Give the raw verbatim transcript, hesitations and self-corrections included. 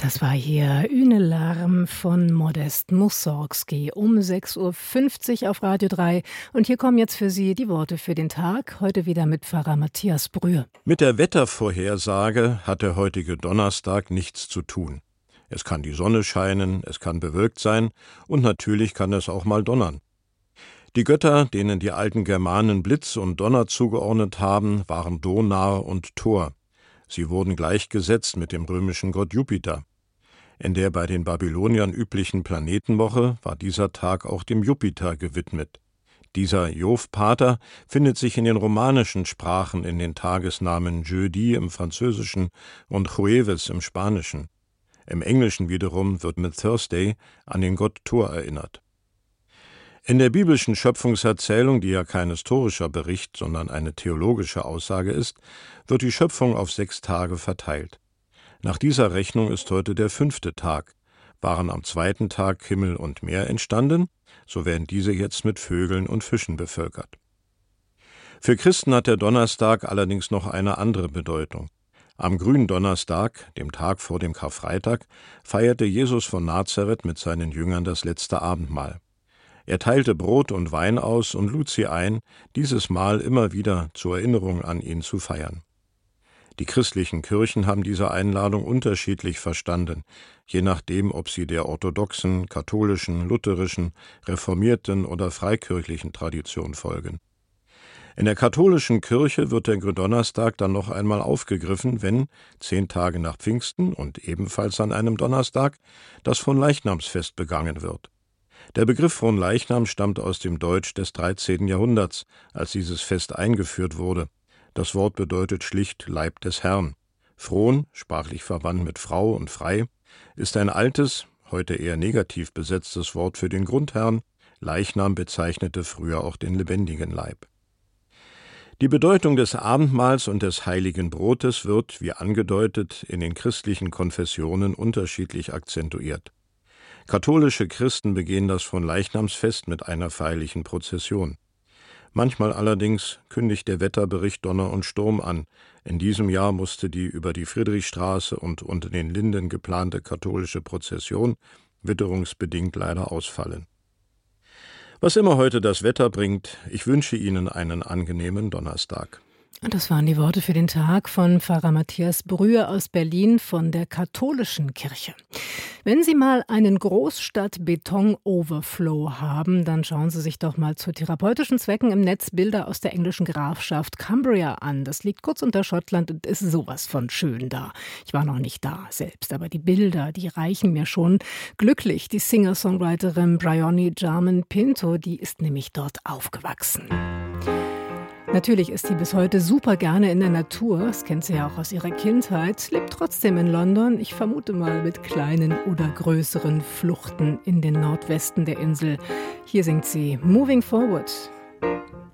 Das war hier Une Larm von Modest Mussorgsky um sechs Uhr fünfzig auf Radio drei. Und hier kommen jetzt für Sie die Worte für den Tag. Heute wieder mit Pfarrer Matthias Brühe. Mit der Wettervorhersage hat der heutige Donnerstag nichts zu tun. Es kann die Sonne scheinen, es kann bewölkt sein und natürlich kann es auch mal donnern. Die Götter, denen die alten Germanen Blitz und Donner zugeordnet haben, waren Donar und Thor. Sie wurden gleichgesetzt mit dem römischen Gott Jupiter. In der bei den Babyloniern üblichen Planetenwoche war dieser Tag auch dem Jupiter gewidmet. Dieser Jov-Pater findet sich in den romanischen Sprachen in den Tagesnamen Jeudi im Französischen und Jueves im Spanischen. Im Englischen wiederum wird mit Thursday an den Gott Thor erinnert. In der biblischen Schöpfungserzählung, die ja kein historischer Bericht, sondern eine theologische Aussage ist, wird die Schöpfung auf sechs Tage verteilt. Nach dieser Rechnung ist heute der fünfte Tag. Waren am zweiten Tag Himmel und Meer entstanden, so werden diese jetzt mit Vögeln und Fischen bevölkert. Für Christen hat der Donnerstag allerdings noch eine andere Bedeutung. Am Gründonnerstag, dem Tag vor dem Karfreitag, feierte Jesus von Nazareth mit seinen Jüngern das letzte Abendmahl. Er teilte Brot und Wein aus und lud sie ein, dieses Mahl immer wieder zur Erinnerung an ihn zu feiern. Die christlichen Kirchen haben diese Einladung unterschiedlich verstanden, je nachdem, ob sie der orthodoxen, katholischen, lutherischen, reformierten oder freikirchlichen Tradition folgen. In der katholischen Kirche wird der Gründonnerstag dann noch einmal aufgegriffen, wenn, zehn Tage nach Pfingsten und ebenfalls an einem Donnerstag, das Fronleichnamsfest begangen wird. Der Begriff Fronleichnam stammt aus dem Deutsch des dreizehnten Jahrhunderts, als dieses Fest eingeführt wurde. Das Wort bedeutet schlicht Leib des Herrn. Fron, sprachlich verwandt mit Frau und frei, ist ein altes, heute eher negativ besetztes Wort für den Grundherrn. Leichnam bezeichnete früher auch den lebendigen Leib. Die Bedeutung des Abendmahls und des heiligen Brotes wird, wie angedeutet, in den christlichen Konfessionen unterschiedlich akzentuiert. Katholische Christen begehen das Fronleichnamsfest mit einer feierlichen Prozession. Manchmal allerdings kündigt der Wetterbericht Donner und Sturm an. In diesem Jahr musste die über die Friedrichstraße und unter den Linden geplante katholische Prozession witterungsbedingt leider ausfallen. Was immer heute das Wetter bringt, ich wünsche Ihnen einen angenehmen Donnerstag. Und das waren die Worte für den Tag von Pfarrer Matthias Brühe aus Berlin von der katholischen Kirche. Wenn Sie mal einen Großstadt-Beton-Overflow haben, dann schauen Sie sich doch mal zu therapeutischen Zwecken im Netz Bilder aus der englischen Grafschaft Cumbria an. Das liegt kurz unter Schottland und ist sowas von schön da. Ich war noch nicht da selbst, aber die Bilder, die reichen mir schon glücklich. Die Singer-Songwriterin Bryony Jarman Pinto, die ist nämlich dort aufgewachsen. Natürlich ist sie bis heute super gerne in der Natur, das kennt sie ja auch aus ihrer Kindheit, lebt trotzdem in London, ich vermute mal mit kleinen oder größeren Fluchten in den Nordwesten der Insel. Hier singt sie Moving Forward.